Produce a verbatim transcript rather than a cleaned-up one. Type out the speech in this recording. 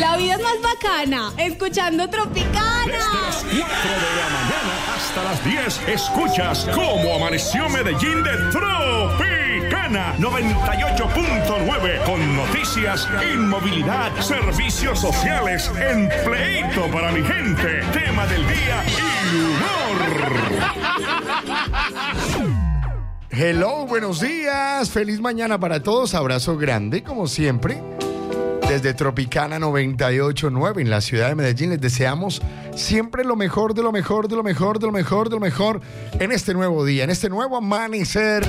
La vida es más bacana escuchando Tropicana. Desde las cuatro de la mañana hasta las diez, escuchas Cómo Amaneció Medellín de Tropicana noventa y ocho punto nueve, con noticias, inmovilidad, servicios sociales, empleito para mi gente, tema del día y humor. Hello, buenos días, feliz mañana para todos, abrazo grande como siempre. Desde Tropicana noventa y ocho punto nueve en la ciudad de Medellín les deseamos siempre lo mejor, de lo mejor, de lo mejor, de lo mejor, de lo mejor en este nuevo día, en este nuevo amanecer.